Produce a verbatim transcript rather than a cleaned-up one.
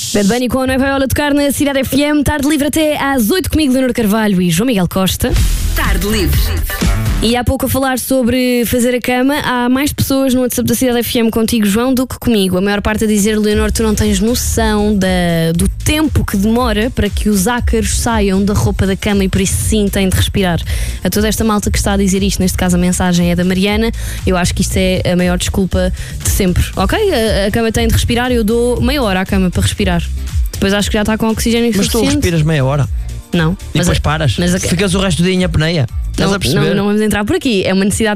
Bad Bunny com a Nova Viola tocar na Cidade F M. Tarde livre até às oito comigo, Leonor Carvalho e João Miguel Costa. Tarde livre. E há pouco a falar sobre fazer a cama. Há mais pessoas no WhatsApp da Cidade F M contigo, João, do que comigo. A maior parte a dizer: Leonor, tu não tens noção da, do tempo que demora para que os ácaros saiam da roupa da cama e por isso sim têm de respirar. A toda esta malta que está a dizer isto, neste caso a mensagem é da Mariana. Eu acho que isto é a maior desculpa de sempre. Ok, a, a cama tem de respirar, eu dou meia hora à cama para respirar. Depois acho que já está com oxigênio Mas suficiente. tu respiras meia hora Não. e depois a, paras. Mas a, Ficas o resto do dia em apneia. Estás não, a perceber? Não, não vamos entrar por aqui. É uma necessidade